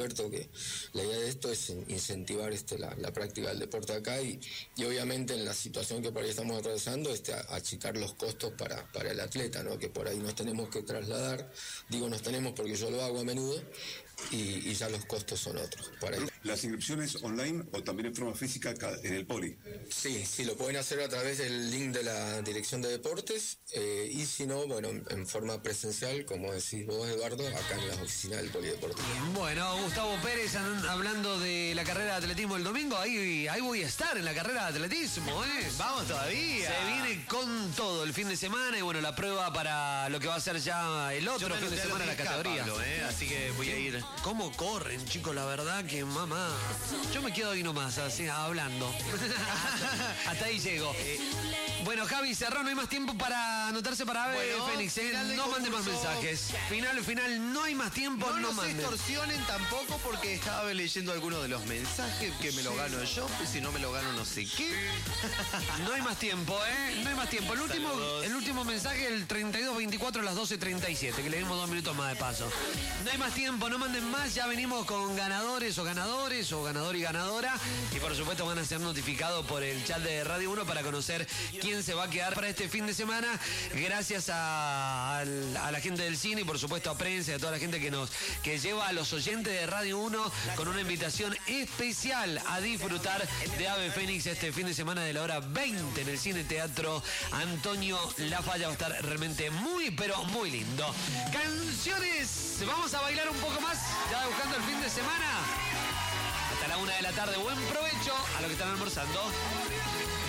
Alberto, que la idea de esto es incentivar la práctica del deporte acá y obviamente en la situación que por ahí estamos atravesando, achicar los costos para el atleta, ¿no? Que por ahí nos tenemos que trasladar, digo nos tenemos porque yo lo hago a menudo, y ya los costos son otros. Para ¿Las inscripciones online o también en forma física acá, en el Poli? Sí, lo pueden hacer a través del link de la Dirección de Deportes, y si no, bueno, en forma presencial, como decís vos, Eduardo, acá en las oficinas del Polideportivo. Bueno, Gustavo Pérez, hablando de la carrera de atletismo el domingo, ahí voy a estar en la carrera de atletismo, ¿eh? Vamos todavía. Se viene con todo el fin de semana y bueno, la prueba para lo que va a ser ya el otro fin de semana la categoría. Pablo, así que voy a ir. ¿Cómo corren, chicos? La verdad que mamá. Yo me quedo ahí nomás, así, hablando. Hasta ahí llego. Bueno, Javi, cerró, no hay más tiempo para anotarse para Ave Fénix, no manden más mensajes. Final, no hay más tiempo, no manden. No se extorsionen tampoco porque estaba leyendo algunos de los mensajes que me lo gano yo, y si no me lo gano no sé qué. No hay más tiempo, no hay más tiempo. El último mensaje, el 3224 a las 12:37, que le dimos 2 minutos más de paso. No hay más tiempo, no manden más, ya venimos con ganador y ganadora, y por supuesto van a ser notificados por el chat de Radio 1 para conocer quién se va a quedar para este fin de semana. Gracias a la gente del cine y por supuesto a prensa y a toda la gente que lleva a los oyentes de Radio 1 con una invitación especial a disfrutar de Ave Fénix este fin de semana de la hora 20 en el Cine Teatro Antonio Lafalla. Va a estar realmente muy, pero muy lindo. Canciones, vamos a bailar un poco más, ya buscando el fin de semana. Hasta la 1 de la tarde, buen provecho a los que están almorzando.